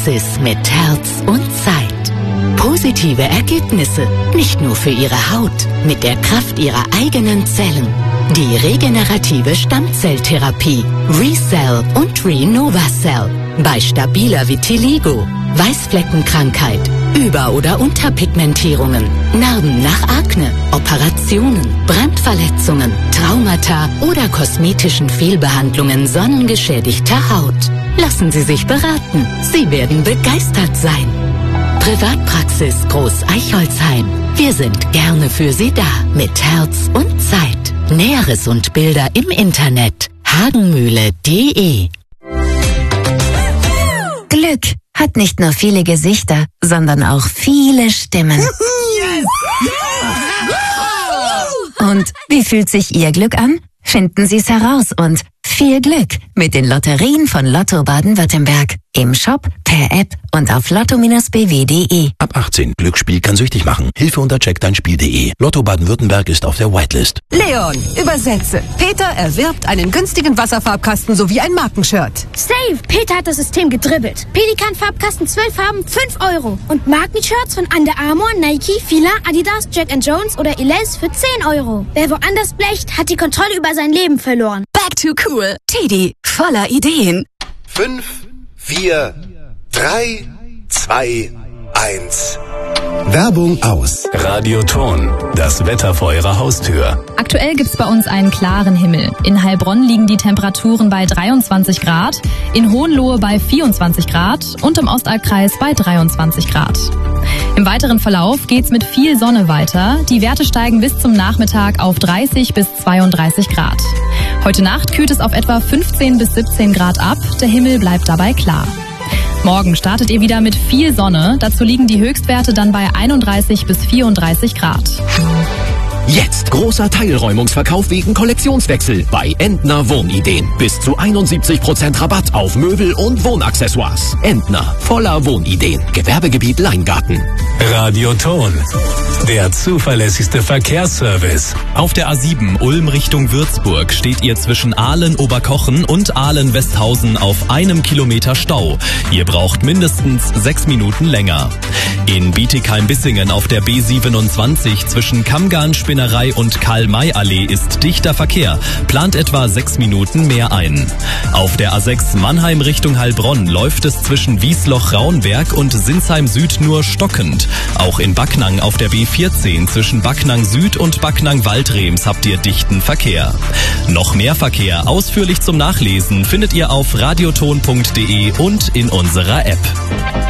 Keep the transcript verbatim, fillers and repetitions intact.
Praxis mit Herz und Zeit. Positive Ergebnisse, nicht nur für Ihre Haut, mit der Kraft Ihrer eigenen Zellen. Die regenerative Stammzelltherapie ReCell und ReNovaCell. Bei stabiler Vitiligo, Weißfleckenkrankheit, Über- oder Unterpigmentierungen, Narben nach Akne, Operationen, Brandverletzungen, Traumata oder kosmetischen Fehlbehandlungen sonnengeschädigter Haut. Lassen Sie sich beraten. Sie werden begeistert sein. Privatpraxis Groß Eichholzheim. Wir sind gerne für Sie da. Mit Herz und Zeit. Näheres und Bilder im Internet. hagenmühle punkt de. Glück hat nicht nur viele Gesichter, sondern auch viele Stimmen. Und wie fühlt sich Ihr Glück an? Finden Sie es heraus und viel Glück mit den Lotterien von Lotto Baden-Württemberg. Im Shop, per App und auf lotto Bindestrich b w punkt de. Ab achtzehn. Glücksspiel kann süchtig machen. Hilfe unter check dein spiel punkt de. Lotto Baden-Württemberg ist auf der Whitelist. Leon, übersetze. Peter erwirbt einen günstigen Wasserfarbkasten sowie ein Markenshirt. Save! Peter hat das System gedribbelt. Pelikan-Farbkasten zwölf Farben, fünf Euro. Und Markenshirts von Under Armour, Nike, Fila, Adidas, Jack and Jones oder Elize für zehn Euro. Wer woanders blecht, hat die Kontrolle über sein Leben verloren. Back to cool. Teddy, voller Ideen. Fünf, vier, drei, zwei, eins. Werbung aus. Radioton, das Wetter vor Ihrer Haustür. Aktuell gibt's bei uns einen klaren Himmel. In Heilbronn liegen die Temperaturen bei dreiundzwanzig Grad, in Hohenlohe bei vierundzwanzig Grad und im Ostalbkreis bei dreiundzwanzig Grad. Im weiteren Verlauf geht's mit viel Sonne weiter. Die Werte steigen bis zum Nachmittag auf dreißig bis zweiunddreißig Grad. Heute Nacht kühlt es auf etwa fünfzehn bis siebzehn Grad ab. Der Himmel bleibt dabei klar. Morgen startet ihr wieder mit viel Sonne. Dazu liegen die Höchstwerte dann bei einunddreißig bis vierunddreißig Grad. Jetzt großer Teilräumungsverkauf wegen Kollektionswechsel bei Entner Wohnideen. Bis zu einundsiebzig Prozent Rabatt auf Möbel und Wohnaccessoires. Entner, voller Wohnideen. Gewerbegebiet Leingarten. Radioton, der zuverlässigste Verkehrsservice. Auf der A sieben Ulm Richtung Würzburg steht ihr zwischen Ahlen-Oberkochen und Ahlen-Westhausen auf einem Kilometer Stau. Ihr braucht mindestens sechs Minuten länger. In Bietigheim-Bissingen auf der B siebenundzwanzig zwischen Kammgarn-Spinnerei und Karl-May-Allee ist dichter Verkehr. Plant etwa sechs Minuten mehr ein. Auf der A sechs Mannheim Richtung Heilbronn läuft es zwischen Wiesloch-Raunberg und Sinsheim Süd nur stockend. Auch in Backnang auf der B vierzehn zwischen Backnang Süd und Backnang Waldrems habt ihr dichten Verkehr. Noch mehr Verkehr ausführlich zum Nachlesen findet ihr auf radioton punkt de und in unserer App.